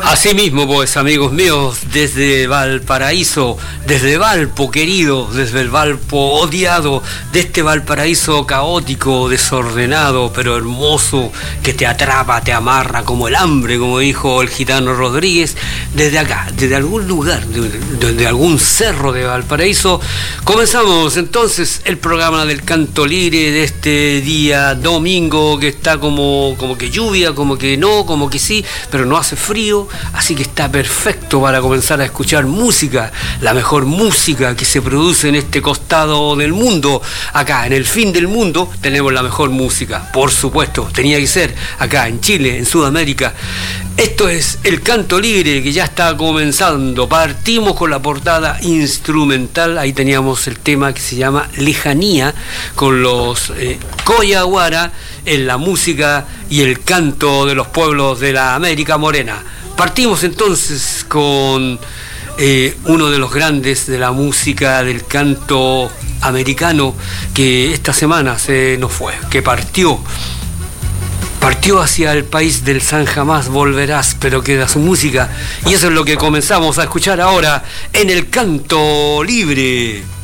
Así mismo, pues, amigos míos, desde Valparaíso, desde Valpo querido, desde el Valpo odiado, de este Valparaíso caótico, desordenado, pero hermoso, que te atrapa, te amarra como el hambre, como dijo el gitano Rodríguez, desde acá, desde algún lugar, desde algún cerro de Valparaíso, comenzamos entonces el programa del Canto Libre de este día domingo, que está como que lluvia, como que no, como que sí, pero no hace frío. Así que está perfecto para comenzar a escuchar música, la mejor música que se produce en este costado del mundo. Acá, en el fin del mundo, tenemos la mejor música. Por supuesto, tenía que ser acá, en Chile, en Sudamérica. Esto es el Canto Libre, que ya está comenzando. Partimos con la portada instrumental. Ahí teníamos el tema que se llama Lejanía, con los Coyahuara en la música y el canto de los pueblos de la América Morena. Partimos entonces con uno de los grandes de la música del canto americano, que esta semana se nos fue, que partió hacia el país del San Jamás Volverás, pero queda su música, y eso es lo que comenzamos a escuchar ahora en el Canto Libre.